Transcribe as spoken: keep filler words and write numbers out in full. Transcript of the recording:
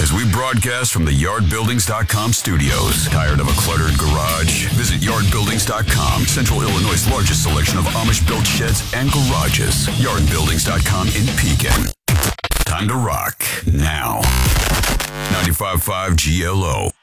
as we broadcast from the yard buildings dot com studios. Tired of a cluttered garage? Visit yard buildings dot com, Central Illinois' largest selection of Amish-built sheds and garages. yard buildings dot com in Pekin. Time to rock now. ninety-five point five G L O.